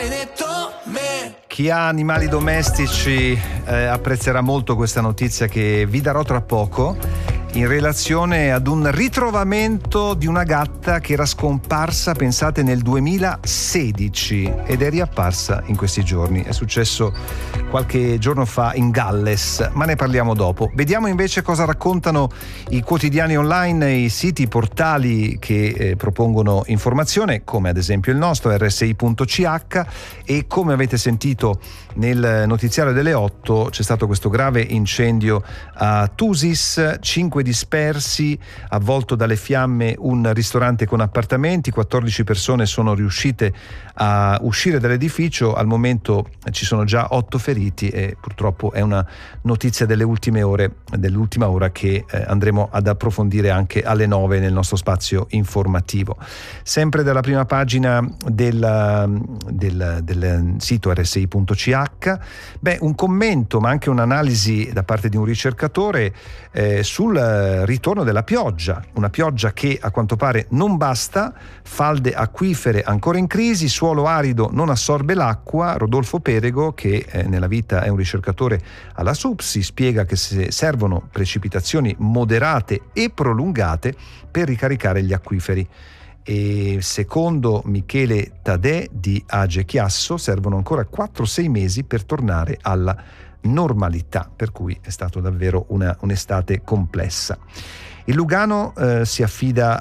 detto me. Chi ha animali domestici apprezzerà molto questa notizia che vi darò tra poco, in relazione ad un ritrovamento di una gatta che era scomparsa, pensate, nel 2016 ed è riapparsa in questi giorni. È successo qualche giorno fa in Galles, ma ne parliamo dopo. Vediamo invece cosa raccontano i quotidiani online, i siti, i portali che propongono informazione, come ad esempio il nostro rsi.ch, e come avete sentito nel notiziario delle 8 c'è stato questo grave incendio a Thusis, 5 dispersi, avvolto dalle fiamme un ristorante con appartamenti, 14 persone sono riuscite a uscire dall'edificio, al momento ci sono già 8 feriti e purtroppo è una notizia dell'ultima ora che andremo ad approfondire anche alle 9 nel nostro spazio informativo. Sempre dalla prima pagina del sito rsi.ch, un commento ma anche un'analisi da parte di un ricercatore sul ritorno della pioggia, una pioggia che a quanto pare non basta, falde acquifere ancora in crisi, suolo arido non assorbe l'acqua. Rodolfo Perego, che nella vita è un ricercatore alla SUPSI, spiega che servono precipitazioni moderate e prolungate per ricaricare gli acquiferi. E secondo Michele Tadè di Age Chiasso servono ancora 4-6 mesi per tornare alla normalità, per cui è stato davvero un'estate complessa. Il Lugano si affida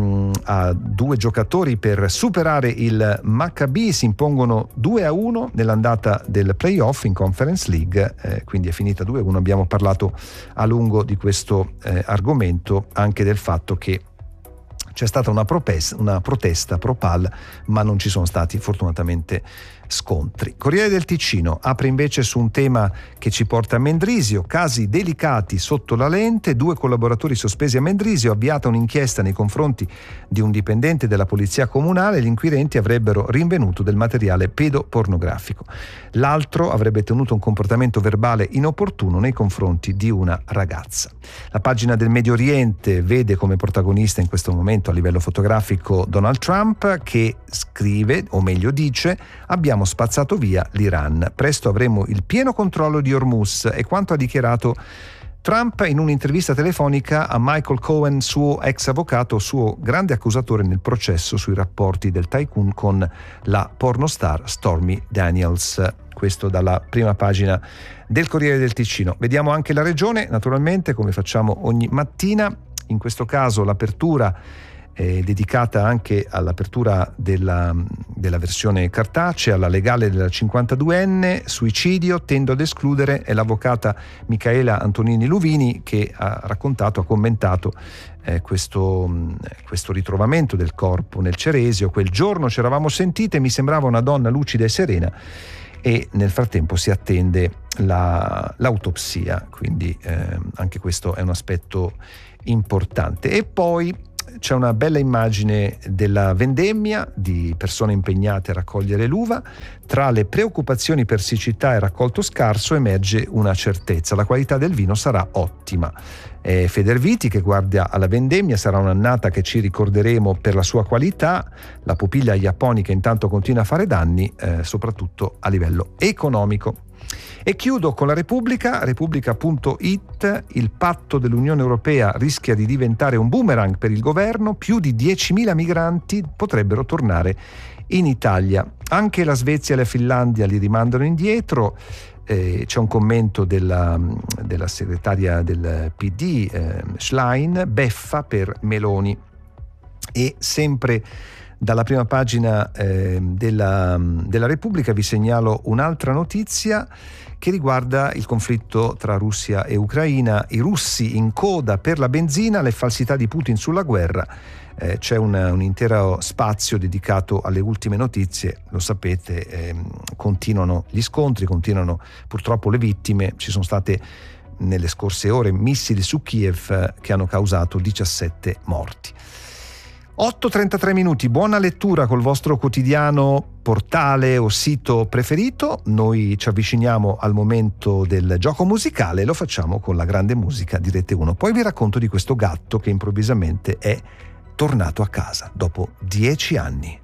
a 2 giocatori per superare il Maccabi, si impongono 2-1 nell'andata del playoff in Conference League, quindi è finita 2-1. Abbiamo parlato a lungo di questo argomento, anche del fatto che c'è stata una protesta pro PAL, ma non ci sono stati fortunatamente scontri. Corriere del Ticino apre invece su un tema che ci porta a Mendrisio, casi delicati sotto la lente, 2 collaboratori sospesi a Mendrisio, avviata un'inchiesta nei confronti di un dipendente della polizia comunale, gli inquirenti avrebbero rinvenuto del materiale pedopornografico. L'altro avrebbe tenuto un comportamento verbale inopportuno nei confronti di una ragazza. La pagina del Medio Oriente vede come protagonista in questo momento a livello fotografico Donald Trump, che scrive, o meglio dice: abbiamo spazzato via l'Iran, presto avremo il pieno controllo di Hormuz, è quanto ha dichiarato Trump in un'intervista telefonica a Michael Cohen, suo ex avvocato, suo grande accusatore nel processo sui rapporti del tycoon con la pornostar Stormy Daniels. Questo dalla prima pagina del Corriere del Ticino. Vediamo anche la regione, naturalmente, come facciamo ogni mattina. In questo caso l'apertura dedicata anche all'apertura della versione cartacea, la legale della 52enne, suicidio, tendo ad escludere, è l'avvocata Micaela Antonini Luvini che ha commentato questo ritrovamento del corpo nel Ceresio. Quel giorno ci eravamo sentite, mi sembrava una donna lucida e serena, e nel frattempo si attende l'autopsia, quindi anche questo è un aspetto importante. E poi c'è una bella immagine della vendemmia, di persone impegnate a raccogliere l'uva. Tra le preoccupazioni per siccità e raccolto scarso emerge una certezza: la qualità del vino sarà ottima. Federviti, che guarda alla vendemmia, sarà un'annata che ci ricorderemo per la sua qualità. La pupilla japonica intanto continua a fare danni, soprattutto a livello economico. E chiudo con la Repubblica.it. Il patto dell'Unione Europea rischia di diventare un boomerang per il governo, più di 10.000 migranti potrebbero tornare in Italia. Anche la Svezia e la Finlandia li rimandano indietro. C'è un commento della segretaria del PD Schlein, beffa per Meloni. E sempre dalla prima pagina della Repubblica vi segnalo un'altra notizia che riguarda il conflitto tra Russia e Ucraina. I russi in coda per la benzina, le falsità di Putin sulla guerra. C'è un intero spazio dedicato alle ultime notizie, lo sapete, continuano gli scontri, continuano purtroppo le vittime. Ci sono state nelle scorse ore missili su Kiev che hanno causato 17 morti. 8:33 minuti, buona lettura col vostro quotidiano, portale o sito preferito. Noi ci avviciniamo al momento del gioco musicale, lo facciamo con la grande musica di Rete 1. Poi vi racconto di questo gatto che improvvisamente è tornato a casa dopo 10 anni.